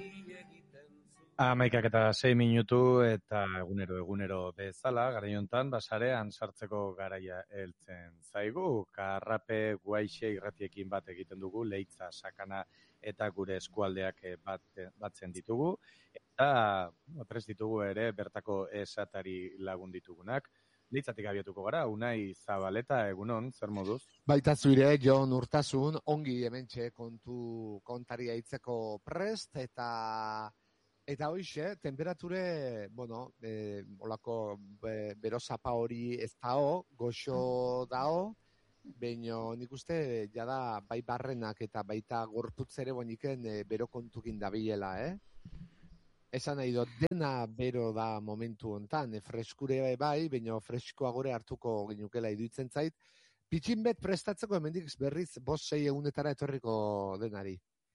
11:06 eta egunero bezala, garai hontan basarean sartzeko garaia heltzen zaigu. Karrape Guaixe irratiekin bat egiten dugu, Leitza, Sakana eta gure eskualdeak batzen ditugu. Eta prest ditugu ere bertako esatari lagun ditugunak. Leitzatik abiatuko gara, Unai Zabaleta, egunon, zer moduz? Baita zuire, Jon Urtasun, ongi hementxe kontari aitzeko prest, eta hoixe, temperature, olako berosapa hori ez dao, goxo dao, baina nik uste, jada, bai barrenak eta baita gorputzere boiniken bero kontukin dabilela, Esan nahi dut, dena bero da momentu hontan, freskure bai, baina freskoagore hartuko ginukela iduitzen zait, pitxin bet prestatzeko hemendik berriz 5-6 egunetara etorriko denari.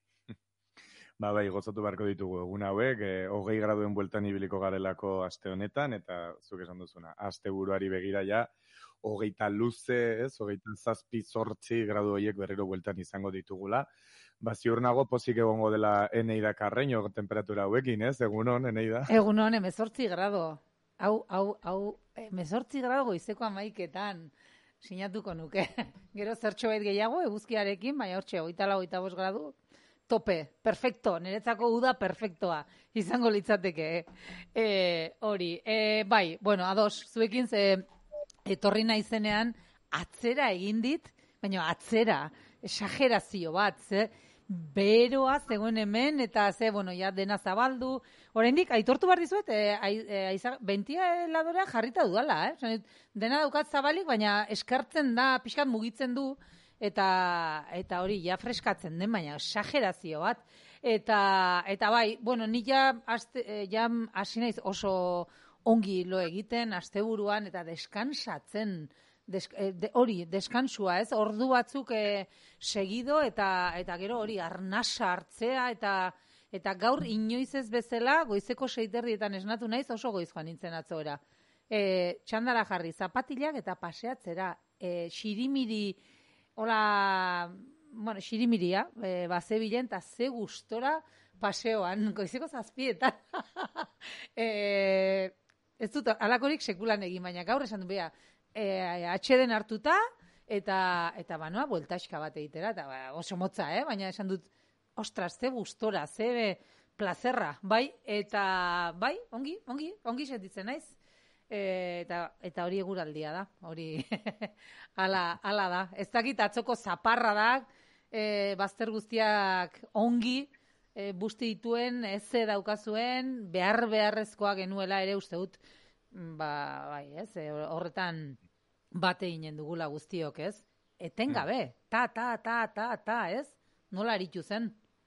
Bai, gozatu beharko ditugu egun hauek, 20 graduen bueltan ibiliko garelako aste honetan, eta zuk esan duzuna, aste buruari begira ja, 20 luze, 27-8 gradu horiek berriro bueltan izango ditugula. Ziur nago pozik egongo dela Eneida Karreño temperatura hauekin, egunon, Eneida? Egunon, 18 grado. Hau, 18 grado goizeko 11etan sinatuko nuke. Gero zertxo bait gehiago, eguzkiarekin, baina hortxe, 24-25 gradu. Tope, perfecto, niretzako uda perfectoa izango litzateke. Hori, bai, ados, zuekin etorri naizenean atzera egin dit, baina atzera, exagerazio bat, beroa zegoen hemen, eta ja dena zabaldu. Oraindik aitortu behar dizuet, ventiladorea jarrita dudala, dena daukat zabalik, baina eskartzen da, pixkat mugitzen du, eta hori ja freskatzen den, baina exagerazio bat. Eta bai, nik ja hasi naiz oso ongi lo egiten, asteburuan, eta deskansatzen, hori, deskansua, ordu batzuk segido, eta gero hori arnasa hartzea, eta gaur inoiz ez bezala, goizeko 6:30 esnatu naiz, oso goiz joan nintzen atzoera. Txandara jarri, zapatilak eta paseatzera, xirimiri, xirimiria, bazebilen, eta ze gustora paseoan, goizeko 7:00. Ez dut, alakorik sekulan egin, baina gaur esan du beha, atxeden hartuta, eta banoa, bueltaxka bat egitera, eta oso motza, baina esan dut, ostras, ze gustora, ze plazerra, bai, eta bai, ongi sentitzen naiz. Eta hori eguraldia da, hori ala da. Ez dakit atzoko zaparra da, bazter guztiak ongi, busti dituen, ez daukazuen, beharrezkoa genuela ere uste dut, bai, horretan bate ginen dugula guztiok, etengabe, ta, nola aritu zen?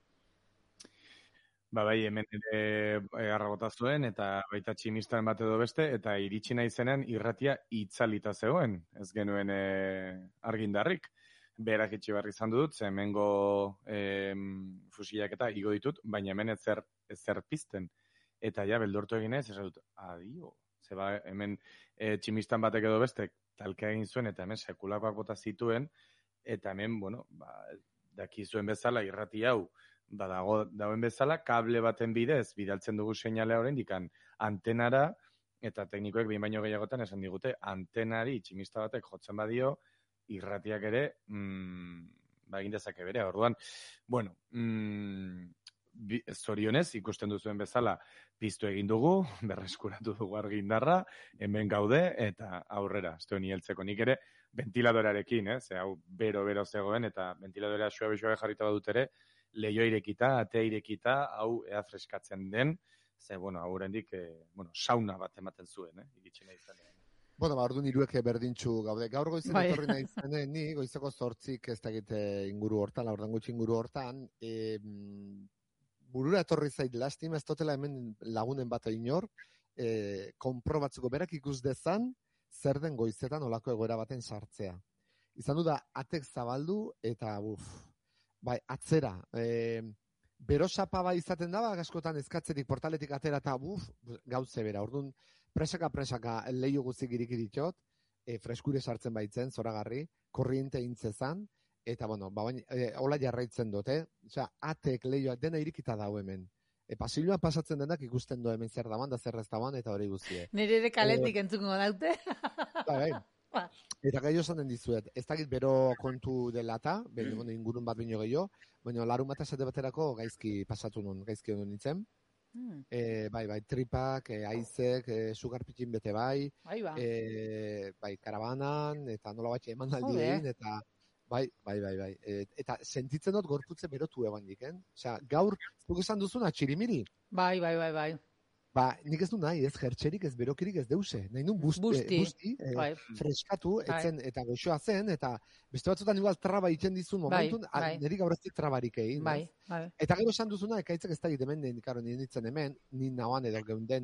Bai, hemen ere arragota zuen, eta baita tximistan bat edo beste, eta iritsi naizenean irratia itzalita zegoen, ez genuen argindarrik. Berak itxi barri izan dut, hemengo fusilak eta igo ditut, baina hemen ezer pizten. Eta ja, beldurtu egin ez dut, adio. Zeba, hemen tximistan batek edo bestek talka egin zuen, eta hemen sekulakoak bota zituen, eta hemen, daki zuen bezala irrati hau, dauen bezala, kable baten bidez, bidaltzen dugu seinalea oraindik antenara, eta teknikoek behin baino gehiagotan esan digute, antenari tximista batek jotzen badio, irratiak ere, egin dezake bere. Orduan, zorionez, ikusten duzuen bezala, piztu egin dugu, berreskuratu dugu argindarra, hemen gaude, eta aurrera, ez duen heltzeko nik ere, ventiladorearekin, hau bero zegoen, eta ventiladorea suabe jarrita badut ere, leio irekita, atea irekita, hau ea freskatzen den, hau oraindik, sauna bat ematen zuen, iritsi nahi zanean. Orduan hiruek berdintxu gaude. Gaur goizen etorri nahi zanen, ni goizeko 8 ez dakite inguru hortan, laurdan gutxi inguru hortan, burura etorri zait lastima, ez dutela hemen lagunen bat inor, konprobatzeko berak ikus dezan, zer den goizetan olako egoera baten sartzea. Izan du da, atek zabaldu, eta bai, atzera, berosapa bai izaten da, askotan ezkatzerik portaletik atera eta gauze bera, orduan presaka leio guzik irikiritxot, freskure sartzen baitzen, zoragarri, korriente intzezan, eta hola jarraitzen dut, atek, leioak dena irikita dago hemen. Pasilloan pasatzen denak ikusten du hemen zer daban da zer ez daban eta hori guztie. Nire ere kaletik entzuko daute. Bai. Eta gehiago esaten dizuet, ez dakit bero kontu dela eta, ingurun bat bino gehiago, baina larun bat esate baterako gaizki pasatu nun, gaizki honen nintzen. Bai, tripak, aizek, sugarpikin bete bai, karabanan, eta nola batxe eman aldien, eta bai. Eta sentitzen dut gorputze berotu eban diken. Osea, gaur, zuk esan duzuna, txirimiri? Bai. Ba, nik ez du nahi, ez jertxerik, ez berokirik ez deuse. Nahi nun busti freskatu, etzen, eta goxoa zen, eta beste batzutan igual traba iten dizun momentun, niri gaur ez dit trabarik egin. Bai. Eta gero esan duzuna, ekaitzak ez da hemen, nire nintzen hemen, nire nahoan edo geunden